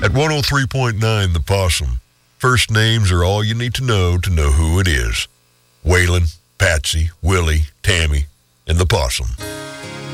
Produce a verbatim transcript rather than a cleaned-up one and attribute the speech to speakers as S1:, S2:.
S1: At one oh three point nine, The Possum, first names are all you need to know to know who it is. Waylon, Patsy, Willie, Tammy, and The Possum.